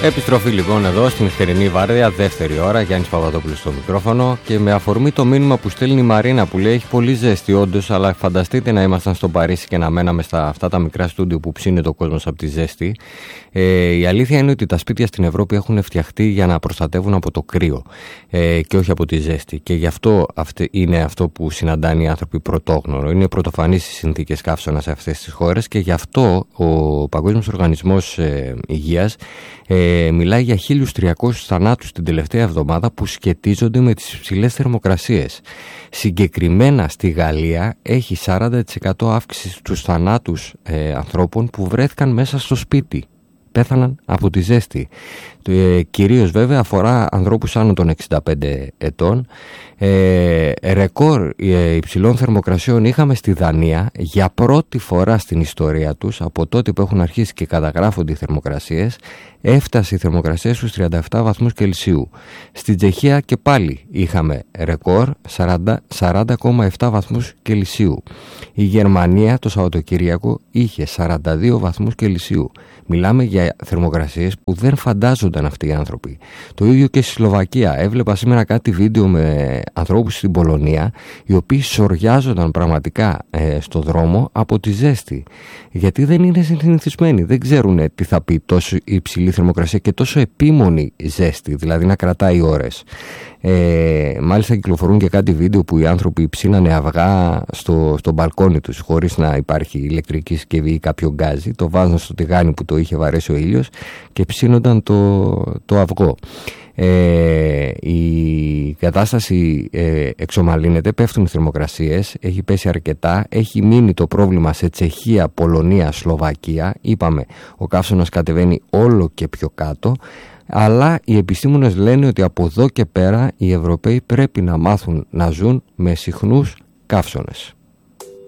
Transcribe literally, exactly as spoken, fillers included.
Επιστροφή λοιπόν εδώ στην νυχτερινή βάρδια, δεύτερη ώρα, Γιάννης Παπαδόπουλος στο μικρόφωνο και με αφορμή το μήνυμα που στέλνει η Μαρίνα που λέει έχει πολύ ζέστη όντως, αλλά φανταστείτε να ήμασταν στο Παρίσι και να μέναμε στα αυτά τα μικρά στούντιο που ψήνεται ο κόσμος από τη ζέστη. Ε, η αλήθεια είναι ότι τα σπίτια στην Ευρώπη έχουν φτιαχτεί για να προστατεύουν από το κρύο ε, και όχι από τη ζέστη και γι' αυτό αυτή είναι αυτό που συναντάνε οι άνθρωποι πρωτόγνωρο. Είναι πρωτοφανείς οι συνθήκες καύσωνα σε αυτές τις χώρες και γι' αυτό ο Παγκόσμιος Οργανισμός ε, Υγείας Ε, μιλάει για χίλιους τριακόσιους θανάτους την τελευταία εβδομάδα που σχετίζονται με τις υψηλές θερμοκρασίες. Συγκεκριμένα στη Γαλλία έχει σαράντα τοις εκατό αύξηση στους θανάτους ε, ανθρώπων που βρέθηκαν μέσα στο σπίτι. Πέθαναν από τη ζέστη. Ε, κυρίως βέβαια αφορά ανθρώπους άνω των εξήντα πέντε ετών. Ε, ρεκόρ ε, υψηλών θερμοκρασιών είχαμε στη Δανία για πρώτη φορά στην ιστορία τους, από τότε που έχουν αρχίσει και καταγράφονται οι θερμοκρασίες. Έφτασε η θερμοκρασία στους τριάντα επτά βαθμούς Κελσίου. Στην Τσεχία και πάλι είχαμε ρεκόρ σαράντα κόμμα επτά βαθμούς Κελσίου. Η Γερμανία το Σαββατοκύριακο είχε σαράντα δύο βαθμούς Κελσίου. Μιλάμε για θερμοκρασίες που δεν φαντάζονταν αυτοί οι άνθρωποι. Το ίδιο και στη Σλοβακία. Έβλεπα σήμερα κάτι βίντεο με ανθρώπους στην Πολωνία, οι οποίοι σοριάζονταν πραγματικά ε, στο δρόμο από τη ζέστη. Γιατί δεν είναι συνηθισμένοι. Δεν ξέρουν τι θα πει τόσο υψηλή θερμοκρασία και τόσο επίμονη ζέστη, δηλαδή να κρατάει ώρες. Ε, μάλιστα κυκλοφορούν και κάτι βίντεο που οι άνθρωποι ψήνανε αυγά στο, στο μπαλκόνι τους χωρίς να υπάρχει ηλεκτρική συσκευή ή κάποιο γκάζι. Το βάζαν στο τηγάνι που το είχε βαρέσει ο ήλιος και ψήνονταν το, το αυγό. Ε, η κατάσταση ε, εξομαλύνεται, πέφτουν οι θερμοκρασίες, έχει πέσει αρκετά, έχει μείνει το πρόβλημα σε Τσεχία, Πολωνία, Σλοβακία. Είπαμε, ο καύσωνας κατεβαίνει όλο και πιο κάτω, αλλά οι επιστήμονες λένε ότι από εδώ και πέρα οι Ευρωπαίοι πρέπει να μάθουν να ζουν με συχνούς καύσωνες.